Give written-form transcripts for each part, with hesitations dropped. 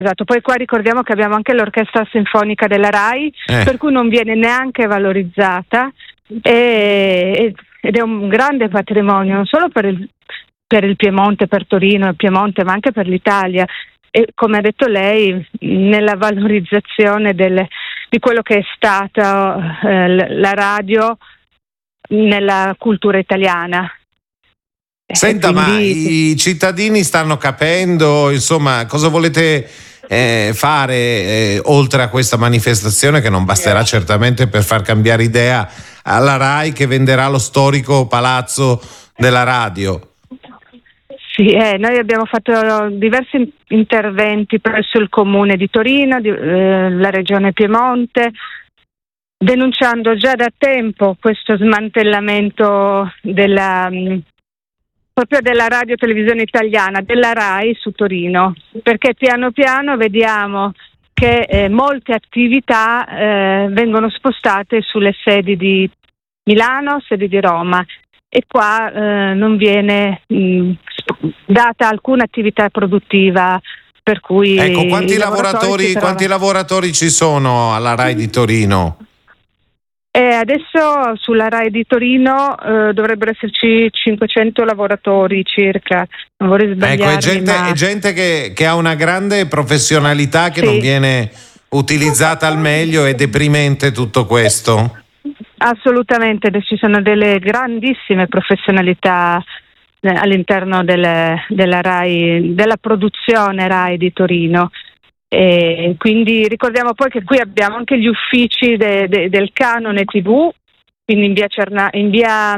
Esatto, poi qua ricordiamo che abbiamo anche l'orchestra sinfonica della RAI, per cui non viene neanche valorizzata ed è un grande patrimonio non solo per il Piemonte, per Torino e Piemonte, ma anche per l'Italia. E come ha detto lei, nella valorizzazione di quello che è stata la radio nella cultura italiana. Senta, ma i cittadini stanno capendo, insomma, cosa volete fare oltre a questa manifestazione, che non basterà certamente per far cambiare idea alla RAI, che venderà lo storico palazzo della radio? Sì, noi abbiamo fatto diversi interventi presso il Comune di Torino, la Regione Piemonte, denunciando già da tempo questo smantellamento proprio della radio televisione italiana, della RAI su Torino, perché piano piano vediamo che molte attività vengono spostate sulle sedi di Milano, sedi di Roma, e qua non viene data alcuna attività produttiva, per cui ecco, quanti lavoratori ci sono alla RAI di Torino? Adesso sulla RAI di Torino dovrebbero esserci 500 lavoratori circa, non vorrei sbagliarmi. Ecco, è gente che ha una grande professionalità che non viene utilizzata al meglio. È deprimente tutto questo? Assolutamente, ci sono delle grandissime professionalità all'interno della RAI, della produzione RAI di Torino. E quindi ricordiamo poi che qui abbiamo anche gli uffici del canone TV, quindi in via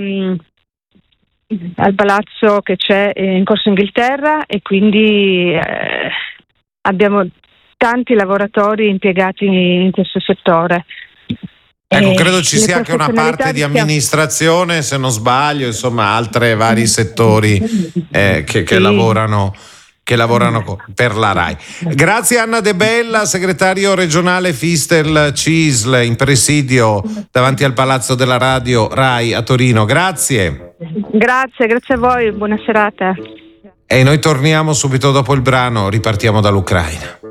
al palazzo che c'è in Corso Inghilterra, e quindi abbiamo tanti lavoratori impiegati in questo settore. Ecco, credo ci sia anche una parte di amministrazione, se non sbaglio, insomma, altri vari settori che lavorano per la RAI. Grazie Anna De Bella, segretario regionale Fistel CISL, in presidio davanti al Palazzo della Radio RAI a Torino. Grazie. Grazie a voi, buona serata. E noi torniamo subito dopo il brano, ripartiamo dall'Ucraina.